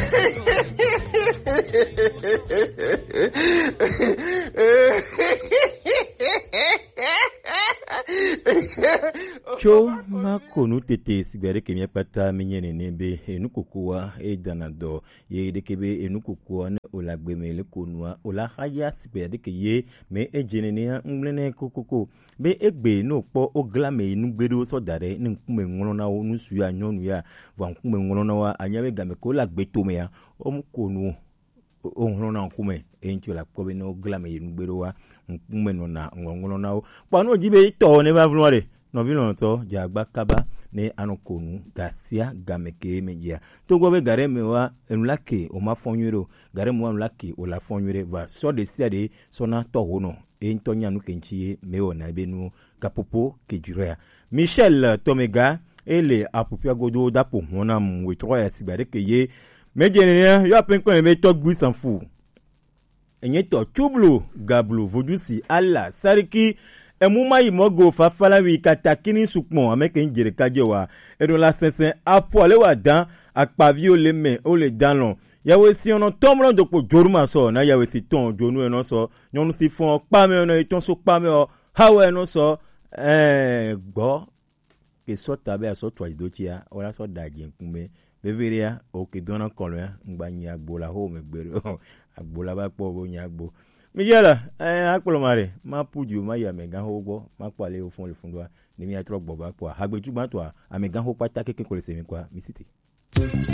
Cho makonu tete sigare kemia pata minyene nebe enukukuwa edanado ye dekebe enukukuwa ne olagbeme le konua ola haya sigare ke ye me ejenenia nglene kokoko be egbe no po oglame enugbedo so dare ne nkume nglona wo nusu ya nyonu ya va nkume nglona wa anyabe game ko la gbetome ya omukonu onglona nkume encho la kobe no glame enugbedo wa nkume no na nglona wo pano jibe to ne ba vlore no vino to jagba kaba ne anokonu gasia gameke media to gobe gare mewa enulake o ma fonywero gare mo enulake o la fonywere va so de siade sona to hono ento nyanu kenchie mewo na benu kapopo kejurea Michel Tomega ele apupia godo dapo hona mwe troya sibare ke ye mejenenia yo apen kon me to gbu sanfu enye to chublu gablu vodusi alla sariki emuma imogo fafala wi katakini sukmon ameke njere kajewa edo la sensen apo ale wa dan akpavi o le me o le danlon yawe si ono tomro dopo joruma so na yawe si ton jonu eno so nyonu si fon pa me ono iton so pa me o hawe eno so gbo ke so tabe aso twa idochia ora so daje nkume beveria o ke dona konlo ya ngbanyi agbola ho me gbero agbola ba po bo nyagbo Mijela, akpolo mare, ma puju ma ya megan hogo, ma kwale o fon le fundwa, ni mi atro gboba kwa. Hagbeju gba to a megan ho pata keke kole se mi kwa, mi siti.